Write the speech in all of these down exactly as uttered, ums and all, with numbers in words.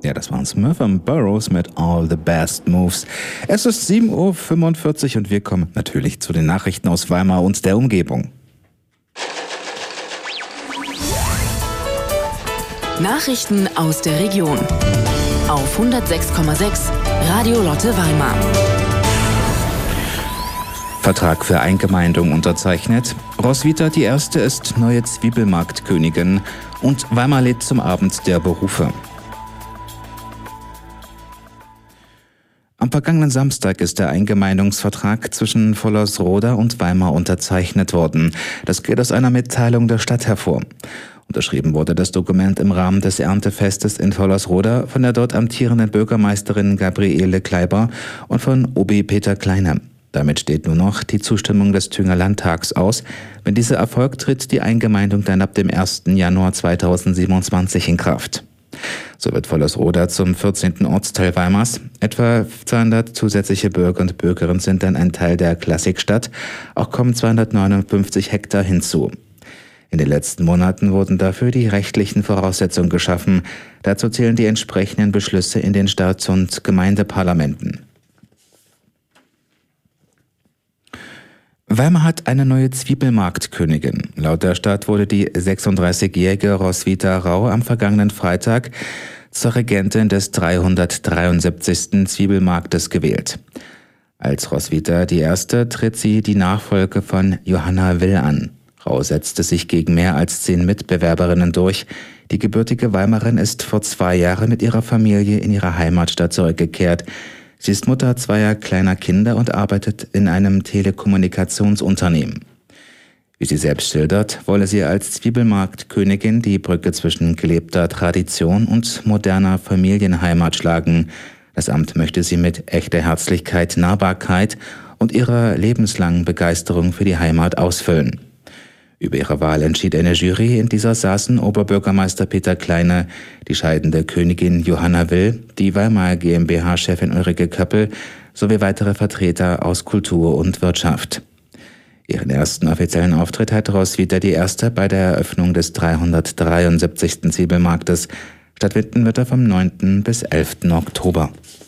Ja, das waren Smith and Burroughs mit All the Best Moves. Es ist sieben Uhr fünfundvierzig und wir kommen natürlich zu den Nachrichten aus Weimar und der Umgebung. Nachrichten aus der Region auf hundertsechs Komma sechs Radio Lotte Weimar. Vertrag für Eingemeindung unterzeichnet. Roswitha die Erste ist neue Zwiebelmarktkönigin und Weimar lädt zum Abend der Berufe. Am vergangenen Samstag ist der Eingemeindungsvertrag zwischen Vollersroda und Weimar unterzeichnet worden. Das geht aus einer Mitteilung der Stadt hervor. Unterschrieben wurde das Dokument im Rahmen des Erntefestes in Vollersroda von der dort amtierenden Bürgermeisterin Gabriele Kleiber und von O B Peter Kleine. Damit steht nur noch die Zustimmung des Thüringer Landtags aus. Wenn dieser erfolgt, tritt die Eingemeindung dann ab dem ersten Januar zweitausendsiebenundzwanzig in Kraft. So wird Vollersroda zum vierzehnten Ortsteil Weimars. Etwa zweihundert zusätzliche Bürger und Bürgerinnen sind dann ein Teil der Klassikstadt. Auch kommen zweihundertneunundfünfzig Hektar hinzu. In den letzten Monaten wurden dafür die rechtlichen Voraussetzungen geschaffen. Dazu zählen die entsprechenden Beschlüsse in den Stadt- und Gemeindeparlamenten. Weimar hat eine neue Zwiebelmarktkönigin. Laut der Stadt wurde die sechsunddreißigjährige Roswitha Rau am vergangenen Freitag zur Regentin des dreihundertdreiundsiebzigsten Zwiebelmarktes gewählt. Als Roswitha die Erste tritt sie die Nachfolge von Johanna Will an. Rau setzte sich gegen mehr als zehn Mitbewerberinnen durch. Die gebürtige Weimarin ist vor zwei Jahren mit ihrer Familie in ihre Heimatstadt zurückgekehrt. Sie ist Mutter zweier kleiner Kinder und arbeitet in einem Telekommunikationsunternehmen. Wie sie selbst schildert, wolle sie als Zwiebelmarktkönigin die Brücke zwischen gelebter Tradition und moderner Familienheimat schlagen. Das Amt möchte sie mit echter Herzlichkeit, Nahbarkeit und ihrer lebenslangen Begeisterung für die Heimat ausfüllen. Über ihre Wahl entschied eine Jury, in dieser saßen Oberbürgermeister Peter Kleine, die scheidende Königin Johanna Will, die Weimar GmbH-Chefin Ulrike Köppel sowie weitere Vertreter aus Kultur und Wirtschaft. Ihren ersten offiziellen Auftritt hatte Roswitha die Erste bei der Eröffnung des dreihundertdreiundsiebzigsten Zwiebelmarktes. Stattfinden wird er vom neunten bis elften Oktober.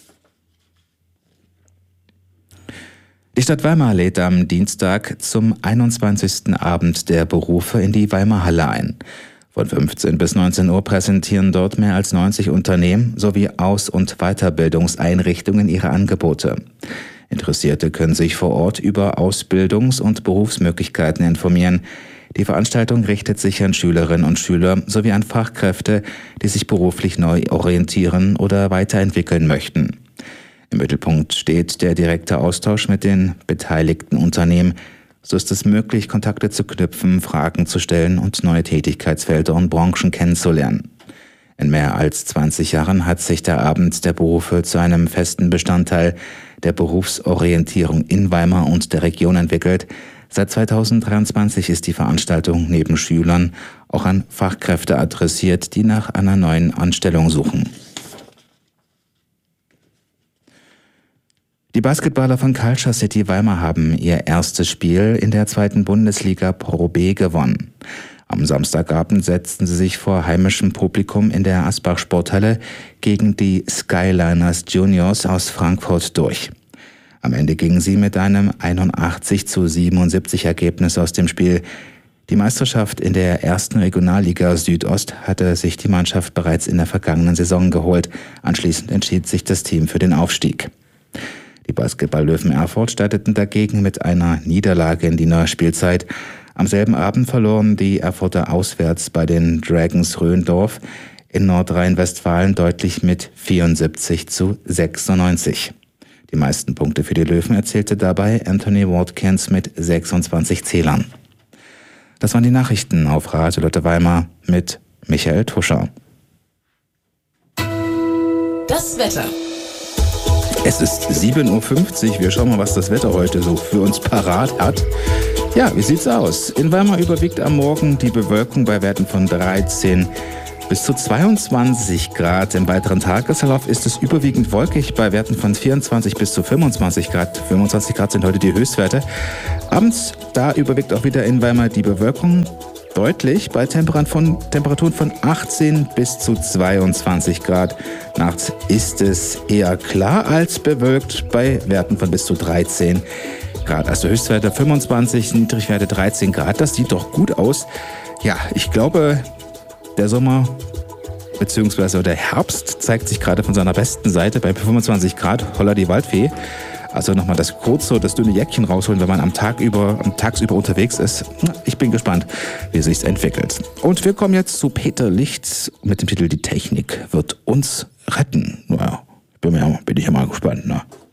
Die Stadt Weimar lädt am Dienstag zum einundzwanzigsten Abend der Berufe in die Weimar Halle ein. Von fünfzehn bis neunzehn Uhr präsentieren dort mehr als neunzig Unternehmen sowie Aus- und Weiterbildungseinrichtungen ihre Angebote. Interessierte können sich vor Ort über Ausbildungs- und Berufsmöglichkeiten informieren. Die Veranstaltung richtet sich an Schülerinnen und Schüler sowie an Fachkräfte, die sich beruflich neu orientieren oder weiterentwickeln möchten. Im Mittelpunkt steht der direkte Austausch mit den beteiligten Unternehmen. So ist es möglich, Kontakte zu knüpfen, Fragen zu stellen und neue Tätigkeitsfelder und Branchen kennenzulernen. In mehr als zwanzig Jahren hat sich der Abend der Berufe zu einem festen Bestandteil der Berufsorientierung in Weimar und der Region entwickelt. Seit zweitausenddreiundzwanzig ist die Veranstaltung neben Schülern auch an Fachkräfte adressiert, die nach einer neuen Anstellung suchen. Die Basketballer von Culture City Weimar haben ihr erstes Spiel in der zweiten Bundesliga Pro B gewonnen. Am Samstagabend setzten sie sich vor heimischem Publikum in der Asbach-Sporthalle gegen die Skyliners Juniors aus Frankfurt durch. Am Ende gingen sie mit einem einundachtzig zu siebenundsiebzig Ergebnis aus dem Spiel. Die Meisterschaft in der ersten Regionalliga Südost hatte sich die Mannschaft bereits in der vergangenen Saison geholt. Anschließend entschied sich das Team für den Aufstieg. Die Basketball-Löwen Erfurt starteten dagegen mit einer Niederlage in die neue Spielzeit. Am selben Abend verloren die Erfurter auswärts bei den Dragons Röndorf in Nordrhein-Westfalen deutlich mit vierundsiebzig zu sechsundneunzig. Die meisten Punkte für die Löwen erzielte dabei Anthony Watkins mit sechsundzwanzig Zählern. Das waren die Nachrichten auf Radio Lotte Weimar mit Michael Tuscher. Das Wetter. Es ist sieben Uhr fünfzig. Wir schauen mal, was das Wetter heute so für uns parat hat. Ja, wie sieht's aus? In Weimar überwiegt am Morgen die Bewölkung bei Werten von dreizehn bis zu zweiundzwanzig Grad. Im weiteren Tagesverlauf ist es überwiegend wolkig bei Werten von vierundzwanzig bis zu fünfundzwanzig Grad. fünfundzwanzig Grad sind heute die Höchstwerte. Abends, da überwiegt auch wieder in Weimar die Bewölkung. deutlich bei Temperaturen von, Temperaturen von achtzehn bis zu zweiundzwanzig Grad. Nachts ist es eher klar als bewölkt bei Werten von bis zu dreizehn Grad. Also Höchstwerte fünfundzwanzig, Niedrigwerte dreizehn Grad. Das sieht doch gut aus. Ja, ich glaube, der Sommer bzw. der Herbst zeigt sich gerade von seiner besten Seite bei fünfundzwanzig Grad. Holla die Waldfee. Also nochmal das kurze, das dünne Jäckchen rausholen, wenn man am Tag über, am tagsüber unterwegs ist. Ich bin gespannt, wie sich's entwickelt. Und wir kommen jetzt zu Peter Licht mit dem Titel Die Technik wird uns retten. Naja, bin, mir, bin ich ja mal gespannt. Ne?